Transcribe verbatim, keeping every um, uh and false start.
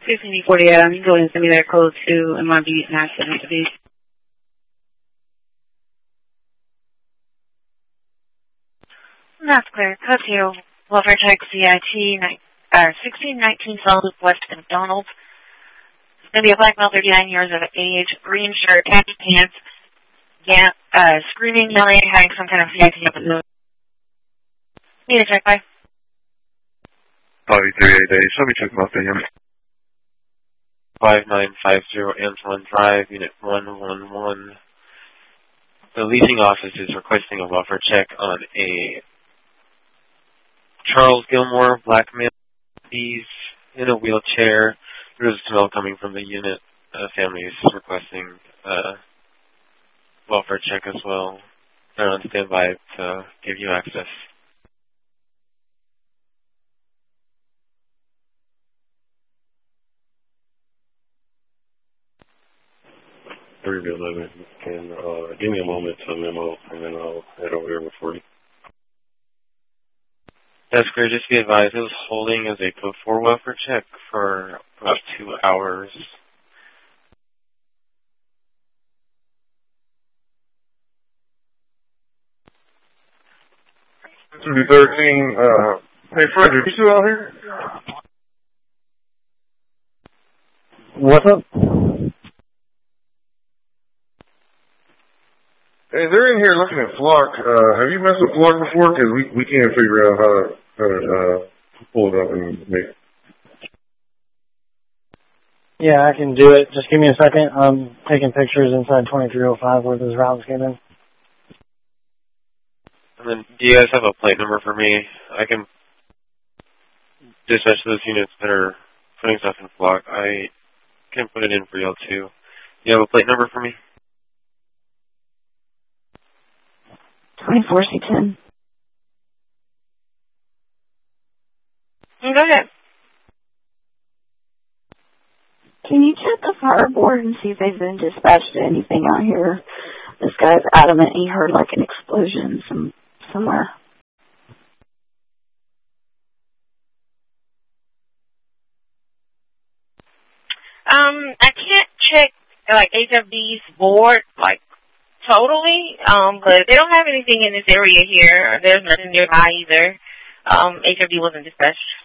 fifteen forty-eight, um, you can go ahead and send me that code to M I B and ask them to be. That's clear. Code to Welfare Check C I T uh, sixteen nineteen South West McDonald. It's going to be a black male, thirty-nine years of age, green shirt, khaki pants, yeah, uh, screaming, yelling, having some kind of fancy up in the... Need a check, bye. five three eight eight, let me check my thing. five nine five zero Antoine Drive, Unit one one one. The leasing office is requesting a welfare check on a Charles Gilmore, black male, he's in a wheelchair. There's a smell coming from the unit. Uh, family is requesting uh, welfare check as well. They're on standby to give you access. three eleven, and uh, give me a moment to memo, and then I'll head over there for you. That's great. Just be advised, it was holding as a code four welfare check for about two hours. two thirteen, uh, hey Frederick, you still out here? What's up? Hey, they're in here looking at Flock. Uh, have you messed with Flock before? Because we, we can't figure out how to, how to uh, pull it up and make it. Yeah, I can do it. Just give me a second. I'm taking pictures inside twenty-three oh five where those routes came in. And then, do you guys have a plate number for me? I can dispatch those units that are putting stuff in Flock. I can put it in for y'all too. Do you have a plate number for me? twenty-four C ten. Go ahead. Can you check the fire board and see if they've been dispatched to anything out here? This guy's adamant he heard like an explosion some somewhere. Um, I can't check like H F D's board like totally, um, but they don't have anything in this area here. There's nothing nearby either. Um, H F D wasn't dispatched.